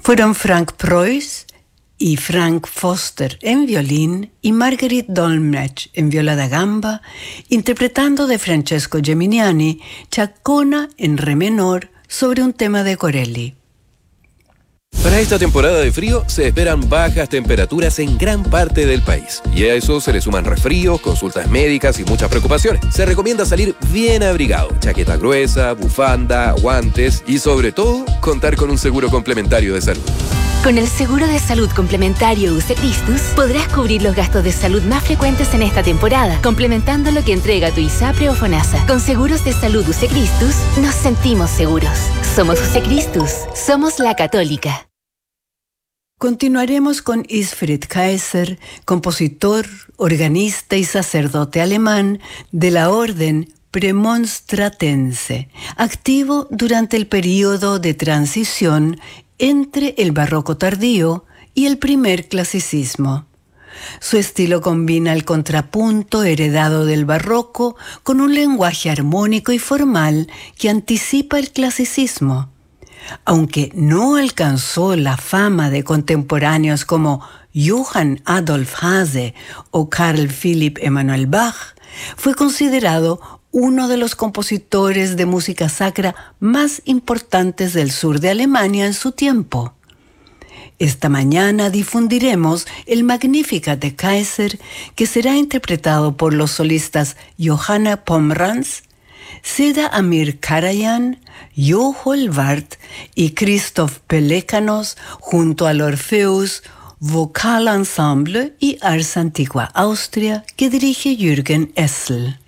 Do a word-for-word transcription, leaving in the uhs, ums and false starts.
Fueron Frank Preuss y Frank Foster en violín y Marguerite Dolmetsch en viola da gamba, interpretando de Francesco Geminiani Chacona en re menor sobre un tema de Corelli. Para esta temporada de frío se esperan bajas temperaturas en gran parte del país. Y a eso se le suman resfríos, consultas médicas y muchas preocupaciones. Se recomienda salir bien abrigado, chaqueta gruesa, bufanda, guantes y sobre todo contar con un seguro complementario de salud. Con el seguro de salud complementario Usecristus podrás cubrir los gastos de salud más frecuentes en esta temporada, complementando lo que entrega tu ISAPRE o FONASA. Con seguros de salud Usecristus nos sentimos seguros. Somos Usecristus, somos la Católica. Continuaremos con Isfried Kaiser, compositor, organista y sacerdote alemán de la orden premonstratense, activo durante el período de transición entre el barroco tardío y el primer clasicismo. Su estilo combina el contrapunto heredado del barroco con un lenguaje armónico y formal que anticipa el clasicismo. Aunque no alcanzó la fama de contemporáneos como Johann Adolf Haase o Carl Philipp Emanuel Bach, fue considerado uno de los compositores de música sacra más importantes del sur de Alemania en su tiempo. Esta mañana difundiremos el Magnificat de Kaiser, que será interpretado por los solistas Johanna Pomeranz, Seda Amir Karajan, Joel Wart y Christoph Pelekanos junto al Orpheus Vocal Ensemble y Ars Antigua Austria, que dirige Jürgen Essl.